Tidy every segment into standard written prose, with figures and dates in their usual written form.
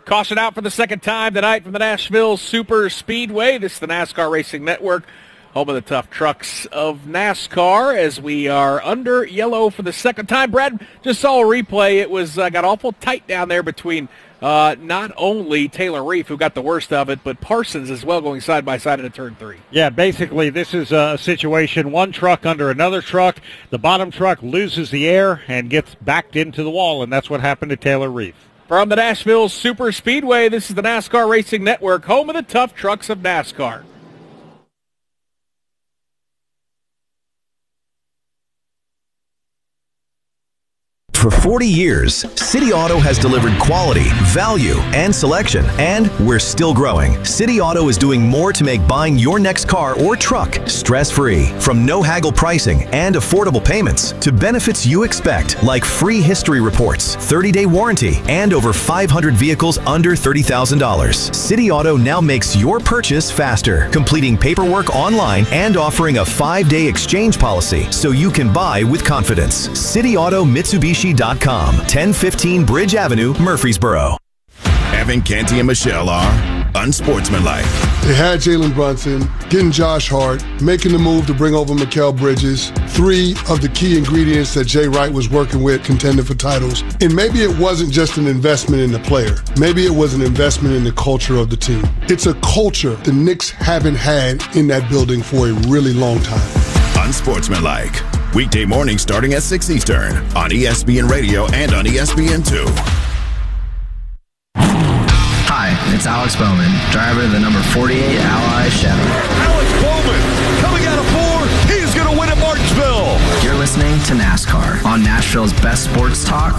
Caution out for the second time tonight from the Nashville Super Speedway. This is the NASCAR Racing Network, home of the tough trucks of NASCAR, as we are under yellow for the second time. Brad, just saw a replay. It was got awful tight down there between not only Taylor Reef, who got the worst of it, but Parsons as well, going side by side into turn 3. Yeah, basically this is a situation, one truck under another truck. The bottom truck loses the air and gets backed into the wall, and that's what happened to Taylor Reef. From the Nashville Super Speedway, this is the NASCAR Racing Network, home of the tough trucks of NASCAR. For 40 years, City Auto has delivered quality, value, and selection, and we're still growing. City Auto is doing more to make buying your next car or truck stress-free. From no-haggle pricing and affordable payments to benefits you expect, like free history reports, 30-day warranty, and over 500 vehicles under $30,000. City Auto now makes your purchase faster, completing paperwork online and offering a 5-day exchange policy so you can buy with confidence. City Auto Mitsubishi.com, 1015 Bridge Avenue, Murfreesboro. Evan, Canty, and Michelle are unsportsmanlike. They had Jalen Brunson, getting Josh Hart, making the move to bring over Mikal Bridges, 3 of the key ingredients that Jay Wright was working with, contending for titles. And maybe it wasn't just an investment in the player. Maybe it was an investment in the culture of the team. It's a culture the Knicks haven't had in that building for a really long time. Unsportsmanlike. Weekday morning starting at 6 Eastern on ESPN Radio and on ESPN2. Hi, it's Alex Bowman, driver of the number 48 Ally Chevy. Alex Bowman coming out of 4. He's going to win at Martinsville. You're listening to NASCAR on Nashville's best sports talk,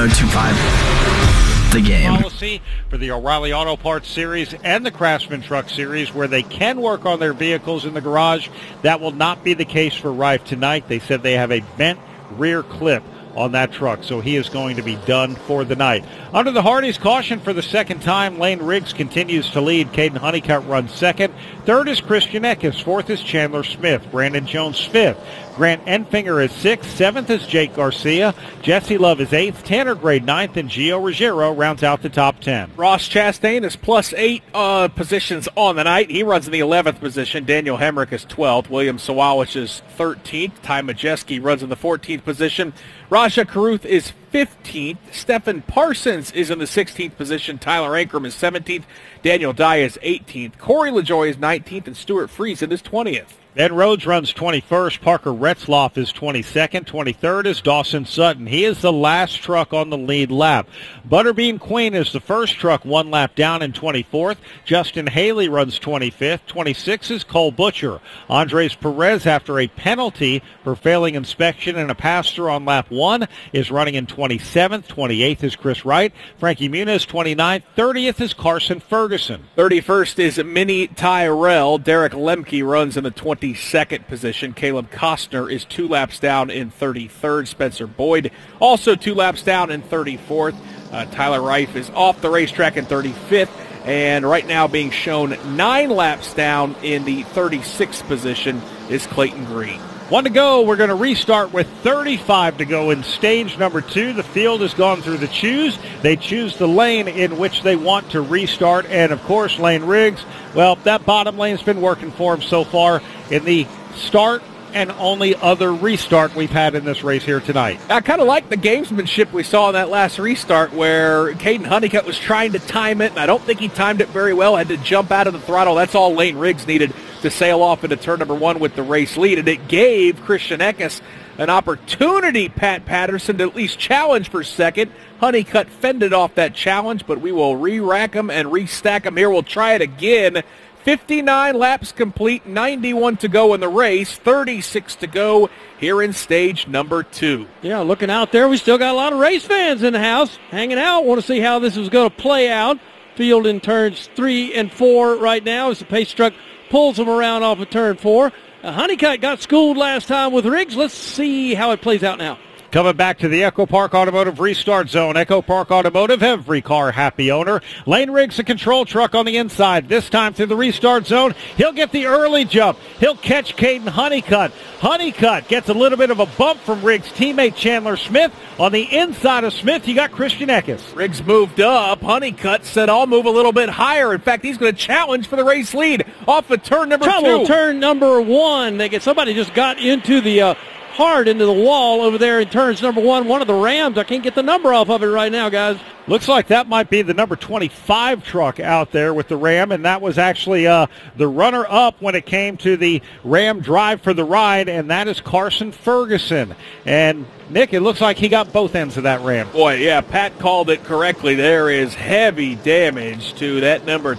102.5. The Game. Policy for the O'Reilly Auto Parts Series and the Craftsman Truck Series, where they can work on their vehicles in the garage. That will not be the case for Rife tonight. They said they have a bent rear clip on that truck, so he is going to be done for the night. Under the Hardee's, caution for the second time. Lane Riggs continues to lead. Caden Honeycutt runs second. Third is Christian Eckes. Fourth is Chandler Smith. Brandon Jones fifth. Grant Enfinger is sixth. Seventh is Jake Garcia. Jesse Love is eighth. Tanner Gray ninth. And Gio Ruggiero rounds out the top 10. Ross Chastain is plus 8 positions on the night. He runs in the 11th position. Daniel Hemrick is 12th. William Sawalwich is 13th. Ty Majeski runs in the 14th position. Raja Caruth is 15th. Stephen Parsons is in the 16th position. Tyler Ankrum is 17th. Daniel Dye is 18th. Corey LaJoie is 19th. And Stuart Friesen is 20th. Ben Rhodes runs 21st. Parker Retzloff is 22nd. 23rd is Dawson Sutton. He is the last truck on the lead lap. Butterbean Queen is the first truck, 1 lap down in 24th. Justin Haley runs 25th. 26th is Cole Butcher. Andres Perez, after a penalty for failing inspection and a pass-through on lap 1, is running in 27th. 28th is Chris Wright. Frankie Muniz, 29th. 30th is Carson Ferguson. 31st is Minnie Tyrell. Derek Lemke runs in the 22nd position. Caleb Costner is 2 laps down in 33rd. Spencer Boyd also 2 laps down in 34th. Tyler Reif is off the racetrack in 35th. And right now being shown 9 laps down in the 36th position is Clayton Green. 1 to go. We're going to restart with 35 to go in stage number 2. The field has gone through the choose. They choose the lane in which they want to restart. And, of course, Lane Riggs, well, that bottom lane's been working for him so far in the start and only other restart we've had in this race here tonight. I kind of like the gamesmanship we saw in that last restart where Caden Honeycutt was trying to time it, and I don't think he timed it very well, had to jump out of the throttle. That's all Lane Riggs needed to sail off into turn number 1 with the race lead, and it gave Christian Eckes an opportunity, Pat Patterson, to at least challenge for second. Honeycutt fended off that challenge, but we will re-rack him and restack him here. We'll try it again. 59 laps complete, 91 to go in the race, 36 to go here in stage number 2. Yeah, looking out there, we still got a lot of race fans in the house hanging out. Want to see how this is going to play out. Field in turns 3 and 4 right now as the pace truck pulls them around off of turn 4. Honeycutt got schooled last time with Riggs. Let's see how it plays out now. Coming back to the Echo Park Automotive Restart Zone. Echo Park Automotive, every car happy owner. Lane Riggs, a control truck on the inside. This time through the restart zone, he'll get the early jump. He'll catch Caden Honeycutt. Honeycutt gets a little bit of a bump from Riggs' teammate Chandler Smith. On the inside of Smith, you got Christian Eckes. Riggs moved up. Honeycutt said, I'll move a little bit higher. In fact, he's going to challenge for the race lead off of turn number 2. Turn number 1. Somebody just got into the hard into the wall over there in turns number 1. One of the Rams. I can't get the number off of it right now, guys. Looks like that might be the number 25 truck out there with the Ram, and that was actually the runner-up when it came to the Ram Drive for the Ride, and that is Carson Ferguson. And, Nick, it looks like he got both ends of that Ram. Boy, yeah, Pat called it correctly. There is heavy damage to that number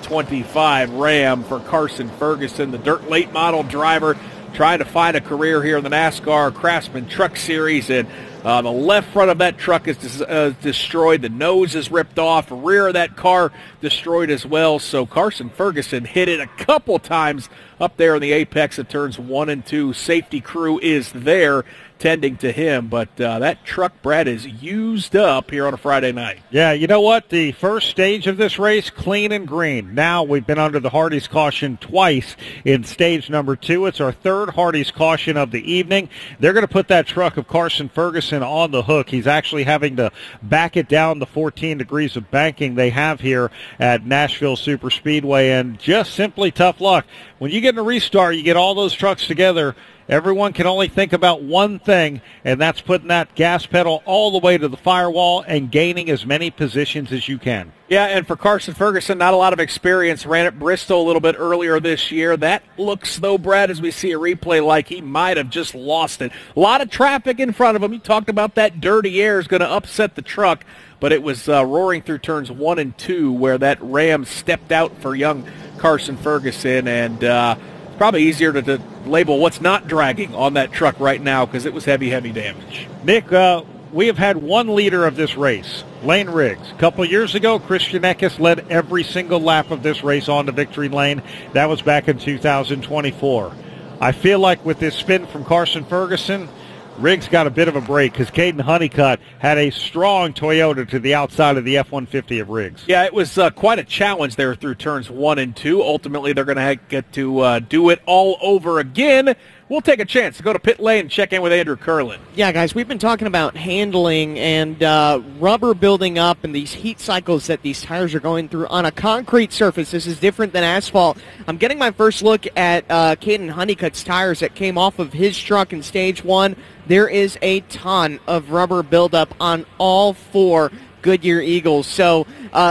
25 Ram for Carson Ferguson, the dirt late model driver, trying to find a career here in the NASCAR Craftsman Truck Series, and the left front of that truck is destroyed. The nose is ripped off. The rear of that car destroyed as well. So Carson Ferguson hit it a couple times up there in the apex of turns 1 and 2. Safety crew is there tending to him, but that truck, Brad, is used up here on a Friday night. Yeah, you know what? The first stage of this race, clean and green. Now we've been under the Hardee's caution twice in stage number 2. It's our third Hardee's caution of the evening. They're going to put that truck of Carson Ferguson on the hook. He's actually having to back it down the 14 degrees of banking they have here at Nashville Superspeedway, and just simply tough luck. When you get in a restart, you get all those trucks together, everyone can only think about one thing, and that's putting that gas pedal all the way to the firewall and gaining as many positions as you can. Yeah, and for Carson Ferguson, not a lot of experience. Ran at Bristol a little bit earlier this year. That looks, though, Brad, as we see a replay, like he might have just lost it. A lot of traffic in front of him. You talked about that dirty air is going to upset the truck, but it was roaring through turns 1 and 2 where that Ram stepped out for young Carson Ferguson, and it's probably easier to label what's not dragging on that truck right now because it was heavy damage. Nick, we have had one leader of this race, Lane Riggs. A couple of years ago, Christian Eckes led every single lap of this race on to victory lane. That was back in 2024. I feel like with this spin from Carson Ferguson, Riggs got a bit of a break because Caden Honeycutt had a strong Toyota to the outside of the F-150 of Riggs. Yeah, it was quite a challenge there through turns 1 and 2. Ultimately, they're going to get to do it all over again. We'll take a chance to go to pit lane and check in with Andrew Curlin. Yeah, guys, we've been talking about handling and rubber building up and these heat cycles that these tires are going through on a concrete surface. This is different than asphalt. I'm getting my first look at Caden Honeycutt's tires that came off of his truck in stage 1. There is a ton of rubber buildup on all 4 Goodyear Eagles. So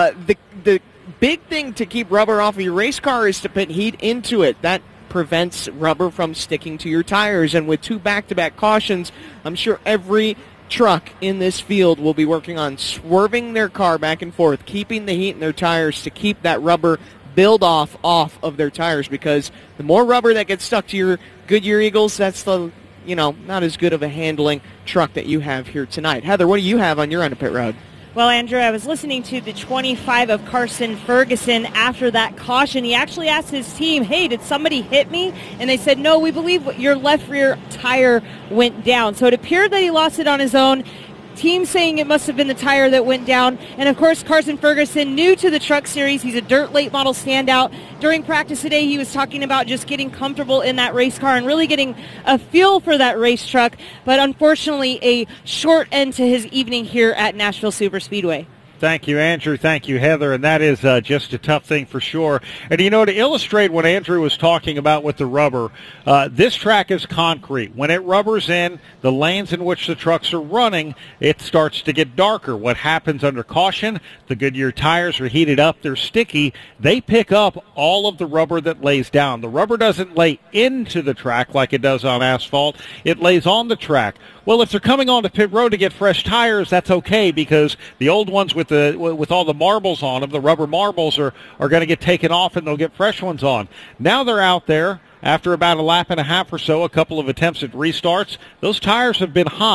the big thing to keep rubber off of your race car is to put heat into it. That prevents rubber from sticking to your tires. And with 2 back-to-back cautions, I'm sure every truck in this field will be working on swerving their car back and forth, keeping the heat in their tires to keep that rubber build off of their tires, because the more rubber that gets stuck to your Goodyear Eagles, that's the not as good of a handling truck that you have here tonight. Heather, what do you have on your end of pit road? Well, Andrew, I was listening to the 25 of Carson Ferguson after that caution. He actually asked his team, hey, did somebody hit me? And they said, no, we believe your left rear tire went down. So it appeared that he lost it on his own. Team saying it must have been the tire that went down. And, of course, Carson Ferguson, new to the truck series. He's a dirt late model standout. During practice today, he was talking about just getting comfortable in that race car and really getting a feel for that race truck. But, unfortunately, a short end to his evening here at Nashville Superspeedway. Thank you, Andrew. Thank you, Heather. And that is just a tough thing for sure. And, to illustrate what Andrew was talking about with the rubber, this track is concrete. When it rubbers in, the lanes in which the trucks are running, it starts to get darker. What happens under caution, the Goodyear tires are heated up. They're sticky. They pick up all of the rubber that lays down. The rubber doesn't lay into the track like it does on asphalt. It lays on the track. Well, if they're coming onto pit road to get fresh tires, that's okay, because the old ones with all the marbles on them, the rubber marbles, are going to get taken off and they'll get fresh ones on. Now they're out there after about a lap and a half or so, a couple of attempts at restarts. Those tires have been hot.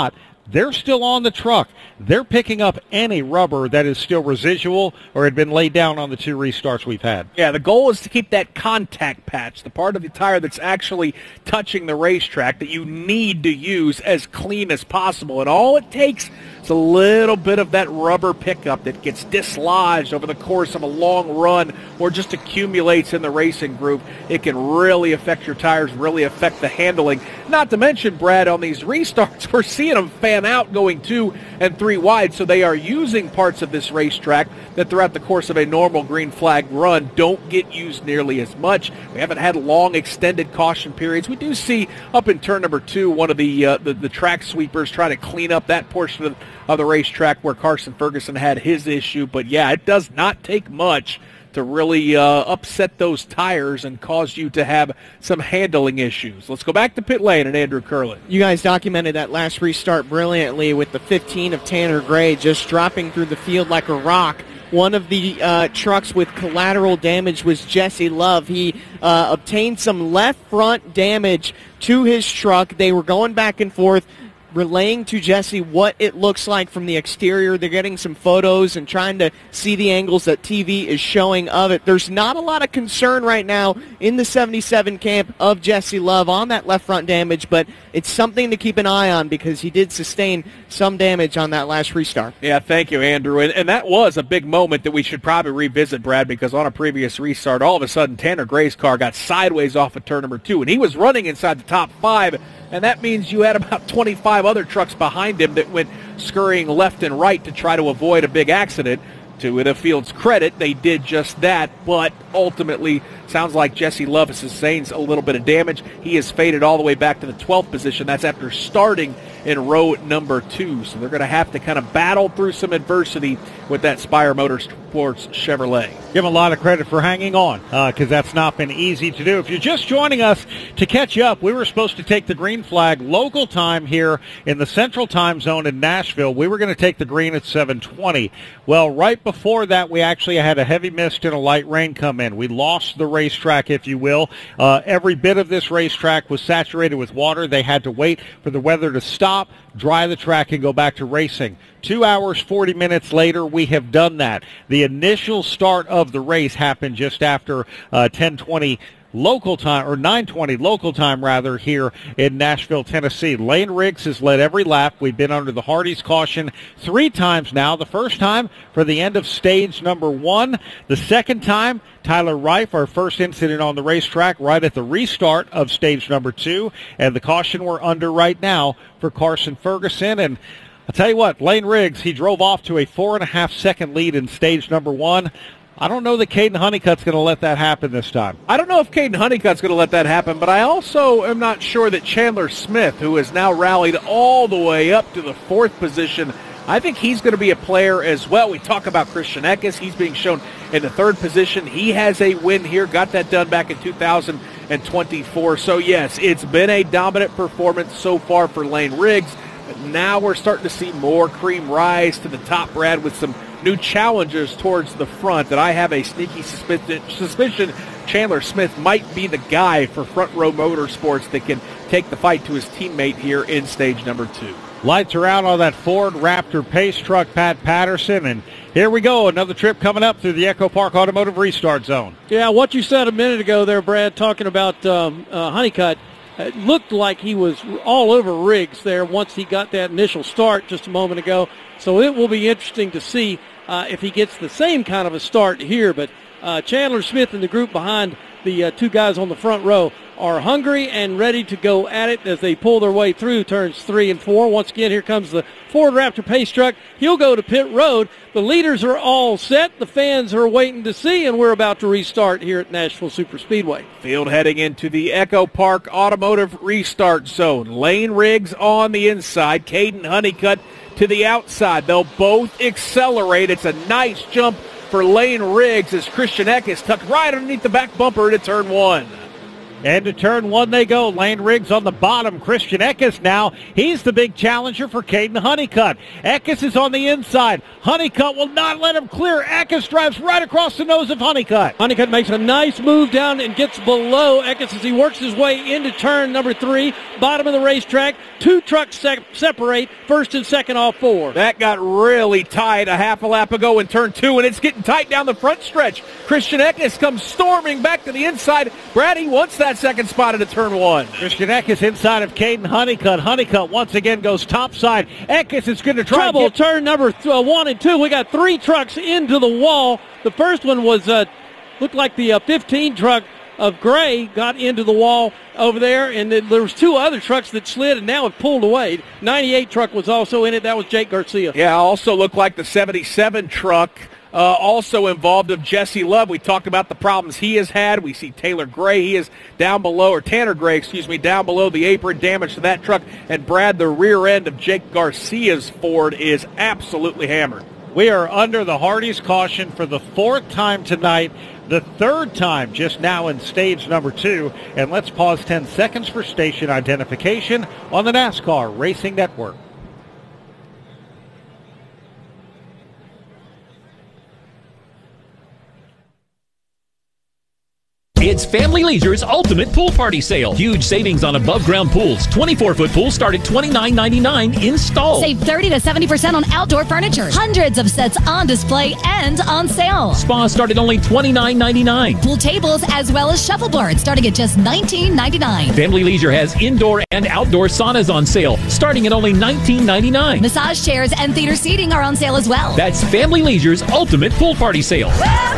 they're still on the truck. They're picking up any rubber that is still residual or had been laid down on the 2 restarts we've had. Yeah, the goal is to keep that contact patch, the part of the tire that's actually touching the racetrack that you need to use, as clean as possible. And all it takes is a little bit of that rubber pickup that gets dislodged over the course of a long run or just accumulates in the racing groove. It can really affect your tires, really affect the handling. Not to mention, Brad, on these restarts, we're seeing them fan out going 2 and 3 wide, so they are using parts of this racetrack that throughout the course of a normal green flag run don't get used nearly as much. We haven't had long extended caution periods. We do see up in turn number 2 one of the track sweepers try to clean up that portion of the racetrack where Carson Ferguson had his issue, but yeah, it does not take much to really upset those tires and cause you to have some handling issues. Let's go back to pit lane and Andrew Curlin. You guys documented that last restart brilliantly with the 15 of Tanner Gray just dropping through the field like a rock. One of the trucks with collateral damage was Jesse Love. He obtained some left front damage to his truck. They were going back and forth, relaying to Jesse what it looks like from the exterior. They're getting some photos and trying to see the angles that TV is showing of it. There's not a lot of concern right now in the 77 camp of Jesse Love on that left front damage, but it's something to keep an eye on because he did sustain some damage on that last restart. Yeah, thank you, Andrew. And that was a big moment that we should probably revisit, Brad, because on a previous restart, all of a sudden Tanner Gray's car got sideways off of turn number 2, and he was running inside the top 5, and that means you had about 25 other trucks behind him that went scurrying left and right to try to avoid a big accident. To the field's credit, they did just that, but ultimately sounds like Jesse Love sustains a little bit of damage. He is faded all the way back to the 12th position. That's after starting in row number 2, so they're going to have to kind of battle through some adversity with that Spire Motorsports Chevrolet. Give him a lot of credit for hanging on because that's not been easy to do. If you're just joining us, to catch you up, we were supposed to take the green flag local time here in the Central Time Zone in Nashville. We were going to take the green at 7:20. Well, right before that, we actually had a heavy mist and a light rain come in. We lost the racetrack, if you will. Every bit of this racetrack was saturated with water. They had to wait for the weather to stop, dry the track, and go back to racing. 2 hours, 40 minutes later, we have done that. The initial start of the race happened just after 10:20 local time, or 9:20 local time rather, here in Nashville, Tennessee. Lane Riggs has led every lap. We've been under the Hardee's caution 3 times now. The first time for the end of stage number 1. The second time, Tyler Reif, our first incident on the racetrack, right at the restart of stage number 2. And the caution we're under right now for Carson Ferguson. And I'll tell you what, Lane Riggs, he drove off to a 4.5-second lead in stage number 1. I don't know that Caden Honeycutt's going to let that happen this time. I don't know if Caden Honeycutt's going to let that happen, but I also am not sure that Chandler Smith, who has now rallied all the way up to the 4th position, I think he's going to be a player as well. We talk about Christian Eckes. He's being shown in the 3rd position. He has a win here, got that done back in 2024. So, yes, it's been a dominant performance so far for Lane Riggs, but now we're starting to see more cream rise to the top, Brad, with some new challengers towards the front, that I have a sneaky suspicion Chandler Smith might be the guy for Front Row Motorsports that can take the fight to his teammate here in stage number 2. Lights are out on that Ford Raptor pace truck, Pat Patterson, and here we go, another trip coming up through the Echo Park Automotive Restart Zone. Yeah, what you said a minute ago there, Brad, talking about Honeycutt, it looked like he was all over Riggs there once he got that initial start just a moment ago. So it will be interesting to see if he gets the same kind of a start here. But Chandler Smith and the group behind the 2 guys on the front row are hungry and ready to go at it as they pull their way through turns 3 and 4. Once again, here comes the Ford Raptor pace truck. He'll go to pit road. The leaders are all set. The fans are waiting to see, and we're about to restart here at Nashville Superspeedway. Field heading into the Echo Park Automotive Restart Zone. Lane Riggs on the inside. Caden Honeycutt to the outside. They'll both accelerate. It's a nice jump for Lane Riggs as Christian Eckes tucked right underneath the back bumper into turn 1. And to turn one they go. Lane Riggs on the bottom. Christian Eckes now. He's the big challenger for Caden Honeycutt. Eckes is on the inside. Honeycutt will not let him clear. Eckes drives right across the nose of Honeycutt. Honeycutt makes a nice move down and gets below Eckes as he works his way into turn number 3, bottom of the racetrack. 2 trucks separate, first and second off 4. That got really tight a half a lap ago in turn 2, and it's getting tight down the front stretch. Christian Eckes comes storming back to the inside. Brady wants that second spot into turn 1. Christian Eckes inside of Caden Honeycutt. Honeycutt once again goes topside. Eckes is going to try trouble. Turn number 1 and 2. We got 3 trucks into the wall. The first one was looked like the 15 truck of Gray got into the wall over there, and there was 2 other trucks that slid and now have pulled away. 98 truck was also in it. That was Jake Garcia. Yeah, also looked like the 77 truck also involved of Jesse Love. We talked about the problems he has had. We see Taylor Gray. He is down below, or Tanner Gray, down below the apron, damage to that truck. And Brad, the rear end of Jake Garcia's Ford is absolutely hammered. We are under the Hardee's caution for the 4th time tonight, the 3rd time just now in stage number 2. And let's pause 10 seconds for station identification on the NASCAR Racing Network. It's Family Leisure's Ultimate Pool Party Sale. Huge savings on above-ground pools. 24-foot pools start at $29.99 installed. Save 30 to 70% on outdoor furniture. Hundreds of sets on display and on sale. Spas start at only $29.99. Pool tables as well as shuffleboard starting at just $19.99. Family Leisure has indoor and outdoor saunas on sale starting at only $19.99. Massage chairs and theater seating are on sale as well. That's Family Leisure's Ultimate Pool Party Sale.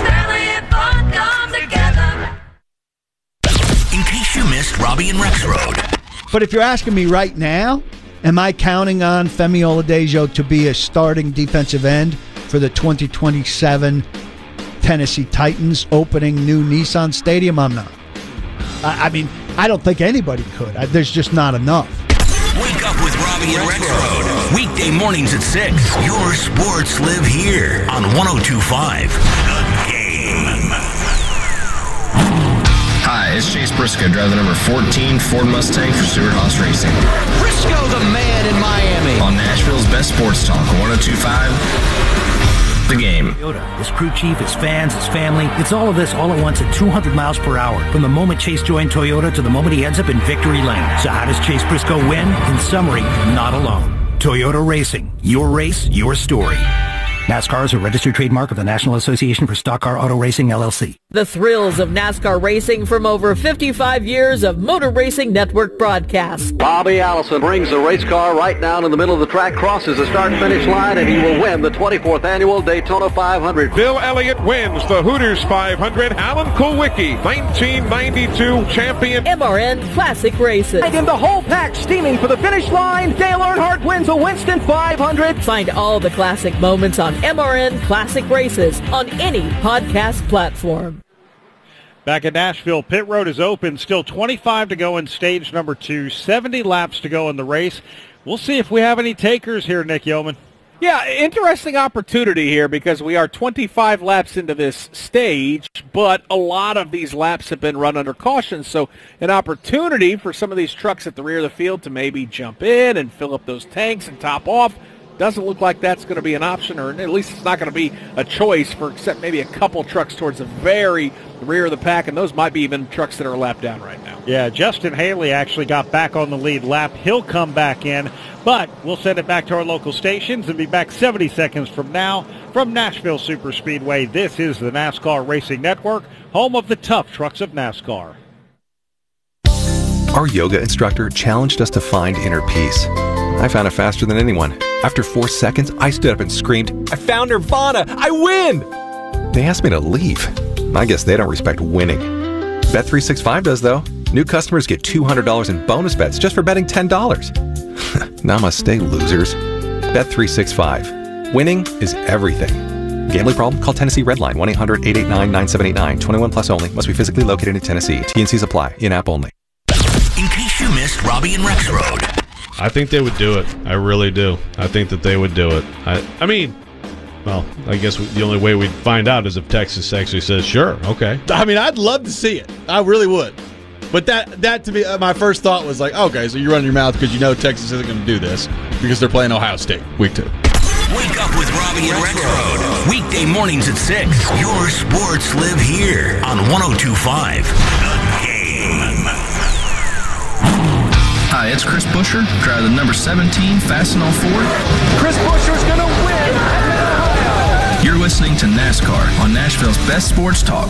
In case you missed Robbie and Rex Road. But if you're asking me right now, am I counting on Femi Oladejo to be a starting defensive end for the 2027 Tennessee Titans opening new Nissan Stadium? I'm not. I mean, I don't think anybody could. There's just not enough. Wake up with Robbie and Rex Road. Weekday mornings at 6. Your sports live here on 102.5 The Game. Hi, it's Chase Briscoe, driver number 14 Ford Mustang for Stewart Haas Racing. Briscoe, the man in Miami. On Nashville's best sports talk, 102.5 The Game. Toyota, his crew chief, his fans, his family. It's all of this all at once at 200 miles per hour. From the moment Chase joined Toyota to the moment he ends up in victory lane. So how does Chase Briscoe win? In summary, not alone. Toyota Racing. Your race, your story. NASCAR is a registered trademark of the National Association for Stock Car Auto Racing, LLC. The thrills of NASCAR racing from over 55 years of Motor Racing Network broadcasts. Bobby Allison brings the race car right down in the middle of the track, crosses the start-finish line, and he will win the 24th Annual Daytona 500. Bill Elliott wins the Hooters 500. Alan Kulwicki, 1992 champion. MRN Classic Races. And in the whole pack, steaming for the finish line, Dale Earnhardt wins a Winston 500. Find all the classic moments on MRN Classic Races on any podcast platform. Back at Nashville, pit road is open. Still 25 to go in stage number 2. 70 laps to go in the race. We'll see if we have any takers here, Nick Yeoman. Yeah, interesting opportunity here because we are 25 laps into this stage, but a lot of these laps have been run under caution. So an opportunity for some of these trucks at the rear of the field to maybe jump in and fill up those tanks and top off. Doesn't look like that's going to be an option, or at least it's not going to be a choice for except maybe a couple trucks towards the very rear of the pack, and those might be even trucks that are lapped down right now. Yeah, Justin Haley actually got back on the lead lap. He'll come back in, but we'll send it back to our local stations and be back 70 seconds from now from Nashville Superspeedway. This is the NASCAR Racing Network, home of the tough trucks of NASCAR. Our yoga instructor challenged us to find inner peace. I found it faster than anyone. After 4 seconds, I stood up and screamed, "I found Nirvana! I win!" They asked me to leave. I guess they don't respect winning. Bet365 does, though. New customers get $200 in bonus bets just for betting $10. Namaste, losers. Bet365. Winning is everything. Gambling problem? Call Tennessee Redline, 1-800-889-9789. 21 plus only. Must be physically located in Tennessee. T&Cs apply. In-app only. In case you missed Robbie and Rex Road. I think they would do it. I really do. I think that they would do it. I mean, well, I guess the only way we'd find out is if Texas actually says, sure, okay. I mean, I'd love to see it. I really would. But that to me, my first thought was like, okay, so you're running your mouth because you know Texas isn't going to do this because they're playing Ohio State week 2. Wake up with Robbie and Rexroad. Weekday mornings at 6. Your sports live here on 102.5 The Game. Hi, it's Chris Buescher, driver the number 17 Fastenal Ford. Chris Buescher's going to win at Mid-Ohio. You're listening to NASCAR on Nashville's best sports talk,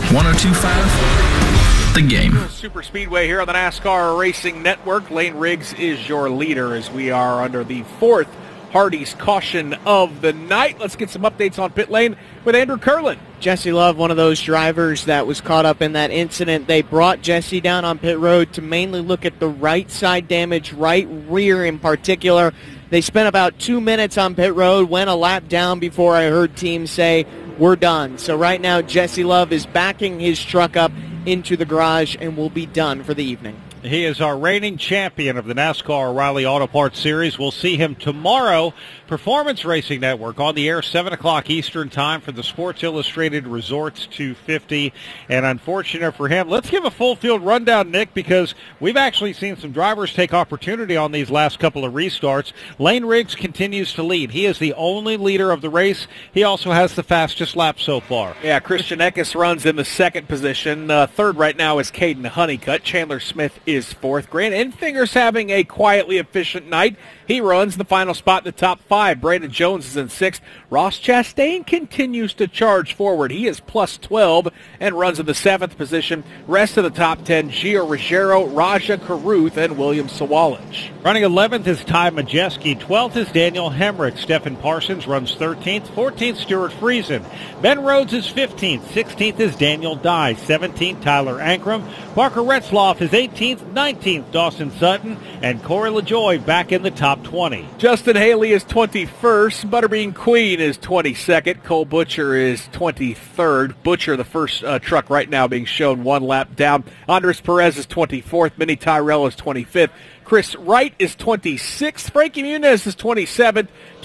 102.5 The Game. Super Speedway here on the NASCAR Racing Network. Lane Riggs is your leader as we are under the 4th Hardee's caution of the night. Let's get some updates on pit lane with Andrew Curlin. Jesse Love, one of those drivers that was caught up in that incident. They brought Jesse down on pit road to mainly look at the right side damage, right rear in particular. They spent about 2 minutes on pit road, went a lap down before I heard teams say, we're done. So right now, Jesse Love is backing his truck up into the garage and will be done for the evening. He is our reigning champion of the NASCAR O'Reilly Auto Parts Series. We'll see him tomorrow. Performance Racing Network on the air, 7 o'clock Eastern Time for the Sports Illustrated Resorts 250. And unfortunate for him, let's give a full field rundown, Nick, because we've actually seen some drivers take opportunity on these last couple of restarts. Lane Riggs continues to lead. He is the only leader of the race. He also has the fastest lap so far. Yeah, Christian Eckes runs in the second position. Third right now is Caden Honeycutt. Chandler Smith is fourth. Grant Enfinger's having a quietly efficient night. He runs the final spot in the top 5. Brandon Jones is in 6th. Ross Chastain continues to charge forward. He is plus 12 and runs in the 7th position. Rest of the top 10, Gio Ruggiero, Raja Caruth, and William Sawalich. Running 11th is Ty Majeski. 12th is Daniel Hemrick. Stephen Parsons runs 13th. 14th, Stuart Friesen. Ben Rhodes is 15th. 16th is Daniel Dye. 17th, Tyler Ankrum. Parker Retzloff is 18th. 19th, Dawson Sutton. And Corey LaJoie back in the top 20. Justin Haley is 21st. Butterbean Queen is 22nd. Cole Butcher is 23rd. Butcher, the first truck right now being shown one lap down. Andres Perez is 24th. Minnie Tyrell is 25th. Chris Wright is 26th. Frankie Muniz is 27th.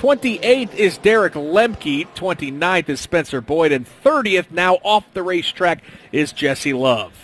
28th is Derek Lemke. 29th is Spencer Boyd. And 30th, now off the racetrack, is Jesse Love.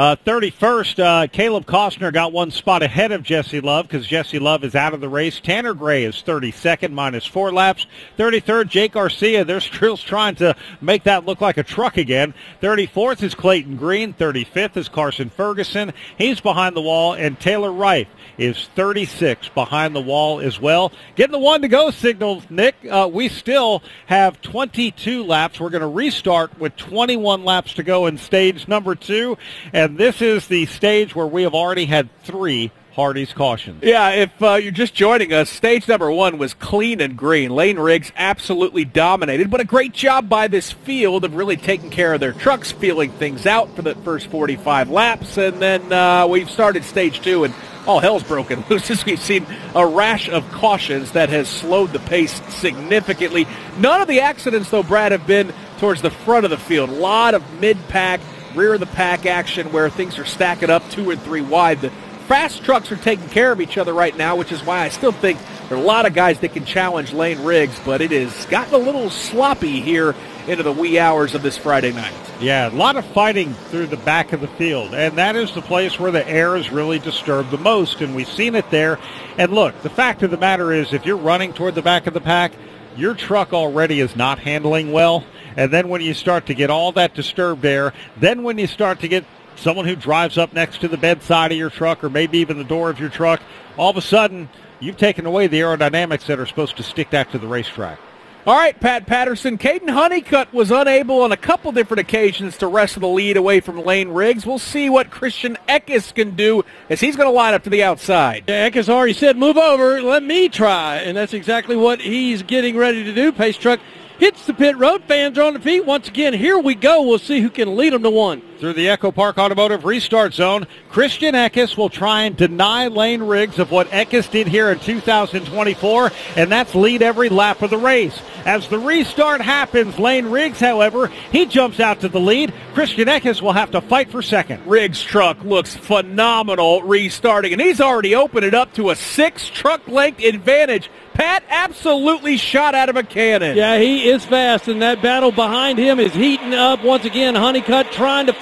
31st, Caleb Costner got one spot ahead of Jesse Love because Jesse Love is out of the race. Tanner Gray is 32nd, minus 4 laps. 33rd, Jake Garcia. They're still trying to make that look like a truck again. 34th is Clayton Green. 35th is Carson Ferguson. He's behind the wall. And Taylor Reif is 36 behind the wall as well. Getting the one to go signal, Nick. We still have 22 laps. We're going to restart with 21 laps to go in stage number 2. And this is the stage where we have already had 3 Hardee's cautions. Yeah, if you're just joining us, stage number 1 was clean and green. Lane Riggs absolutely dominated, but a great job by this field of really taking care of their trucks, feeling things out for the first 45 laps. And then we've started stage 2, and all hell's broken loose as we've seen a rash of cautions that has slowed the pace significantly. None of the accidents, though, Brad, have been towards the front of the field. A lot of mid-pack, rear of the pack action where things are stacking up 2 and 3 wide. The fast trucks are taking care of each other right now, which is why I still think there are a lot of guys that can challenge Lane Riggs, but it has gotten a little sloppy here into the wee hours of this Friday night. Yeah, a lot of fighting through the back of the field, and that is the place where the air is really disturbed the most, and we've seen it there. And look, the fact of the matter is if you're running toward the back of the pack, your truck already is not handling well. And then when you start to get all that disturbed air, then when you start to get someone who drives up next to the bedside of your truck or maybe even the door of your truck, all of a sudden you've taken away the aerodynamics that are supposed to stick that to the racetrack. All right, Pat Patterson. Caden Honeycutt was unable on a couple different occasions to wrestle the lead away from Lane Riggs. We'll see what Christian Eckes can do as he's going to line up to the outside. Yeah, Eckes already said, move over, let me try. And that's exactly what he's getting ready to do. Pace truck hits the pit road. Fans are on the feet. Once again, here we go. We'll see who can lead them to one. Through the Echo Park Automotive restart zone, Christian Eckes will try and deny Lane Riggs of what Eckes did here in 2024, and that's lead every lap of the race. As the restart happens, Lane Riggs, however, he jumps out to the lead. Christian Eckes will have to fight for second. Riggs' truck looks phenomenal restarting, and he's already opened it up to a 6-truck length advantage. Pat absolutely shot out of a cannon. Yeah, he is fast, and that battle behind him is heating up. Once again, Honeycutt trying to fight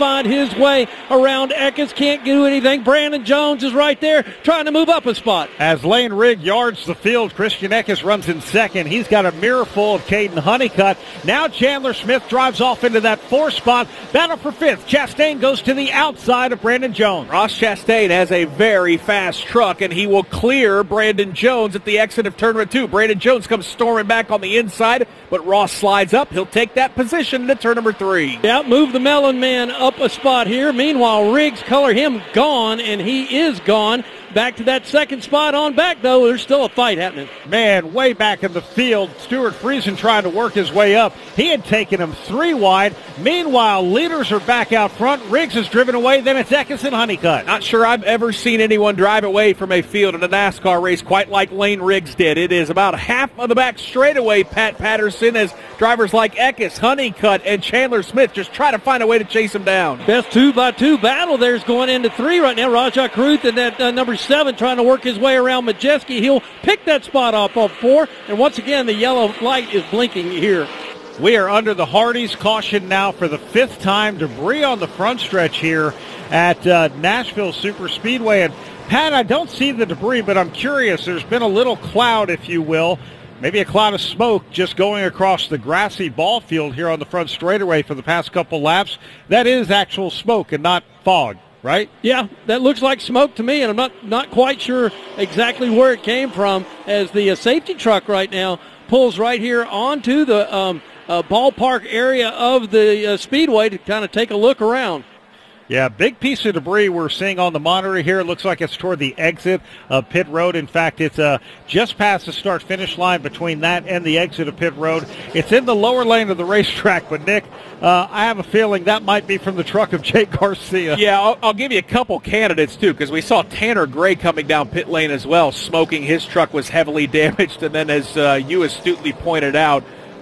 find his way around Eckes. Can't do anything. Brandon Jones is right there trying to move up a spot. As Lane Riggs yards the field, Christian Eckes runs in second. He's got a mirror full of Caden Honeycutt. Now Chandler Smith drives off into that 4th spot. Battle for 5th. Chastain goes to the outside of Brandon Jones. Ross Chastain has a very fast truck, and he will clear Brandon Jones at the exit of turn number 2. Brandon Jones comes storming back on the inside, but Ross slides up. He'll take that position into turn number 3. Yeah, move the Melon Man up a spot here. Meanwhile, Riggs, color him gone, and he is gone. Back to that 2nd spot on back, though. There's still a fight happening. Man, way back in the field, Stuart Friesen trying to work his way up. He had taken him 3 wide. Meanwhile, leaders are back out front. Riggs is driven away. Then it's Eckes and Honeycutt. Not sure I've ever seen anyone drive away from a field in a NASCAR race quite like Lane Riggs did. It is about half of the back straightaway, Pat Patterson, as drivers like Eckes, Honeycutt, and Chandler Smith just try to find a way to chase him down. Best 2x2 battle there's going into 3 right now. Rajah Caruth and that number 7 trying to work his way around Majeski. He'll pick that spot off of 4. And once again, the yellow light is blinking here. We are under the Hardee's caution now for the 5th time. Debris on the front stretch here at Nashville Superspeedway. And Pat, I don't see the debris, but I'm curious. There's been a little cloud, if you will, maybe a cloud of smoke just going across the grassy ball field here on the front straightaway for the past couple laps. That is actual smoke and not fog, right? Yeah, that looks like smoke to me, and I'm not quite sure exactly where it came from, as the safety truck right now pulls right here onto the ballpark area of the speedway to kind of take a look around. Yeah, big piece of debris we're seeing on the monitor here. It looks like it's toward the exit of pit road. In fact, it's just past the start-finish line between that and the exit of pit road. It's in the lower lane of the racetrack, but, Nick, I have a feeling that might be from the truck of Jake Garcia. Yeah, I'll give you a couple candidates, too, because we saw Tanner Gray coming down pit lane as well, smoking. His truck was heavily damaged, and then as you astutely pointed out,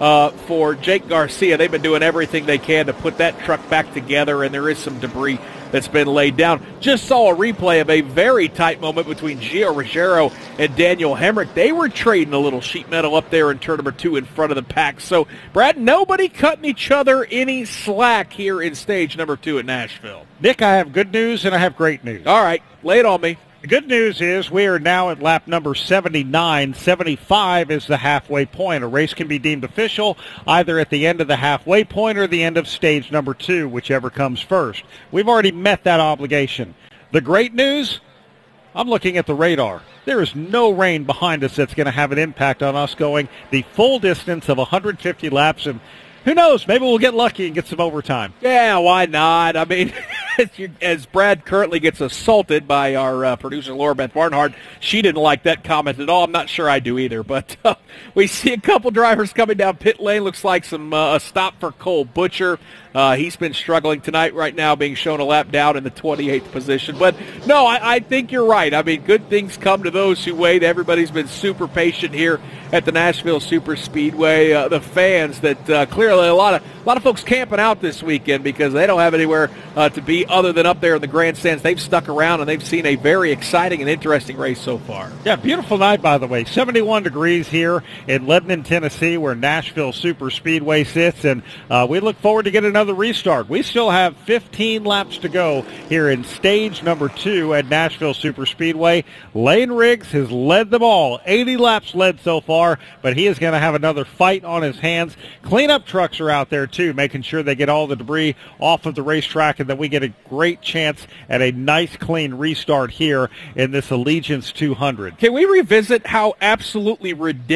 for Jake Garcia, they've been doing everything they can to put that truck back together, and there is some debris that's been laid down. Just saw a replay of a very tight moment between Gio Ruggiero and Daniel Hemrick. They were trading a little sheet metal up there in turn number 2 in front of the pack. So, Brad, nobody cutting each other any slack here in stage number 2 at Nashville. Nick, I have good news and I have great news. All right, lay it on me. The good news is we are now at lap number 79. 75 is the halfway point. A race can be deemed official either at the end of the halfway point or the end of stage number 2, whichever comes first. We've already met that obligation. The great news, I'm looking at the radar. There is no rain behind us that's going to have an impact on us going the full distance of 150 laps, and who knows, maybe we'll get lucky and get some overtime. Yeah, why not? I mean, as Brad currently gets assaulted by our producer, Laura Beth Barnhart, she didn't like that comment at all. I'm not sure I do either. But we see a couple drivers coming down pit lane. Looks like a stop for Cole Butcher. He's been struggling tonight right now, being shown a lap down in the 28th position. But, no, I think you're right. I mean, good things come to those who wait. Everybody's been super patient here at the Nashville Superspeedway. The fans that clearly a lot of folks camping out this weekend because they don't have anywhere to be other than up there in the grandstands. They've stuck around, and they've seen a very exciting and interesting race so far. Yeah, beautiful night, by the way. 71 degrees here in Lebanon, Tennessee, where Nashville Superspeedway sits, and we look forward to getting another restart. We still have 15 laps to go here in stage number 2 at Nashville Superspeedway. Lane Riggs has led them all. 80 laps led so far, but he is going to have another fight on his hands. Cleanup trucks are out there, too, making sure they get all the debris off of the racetrack and that we get a great chance at a nice, clean restart here in this Allegiance 200. Can we revisit how absolutely ridiculous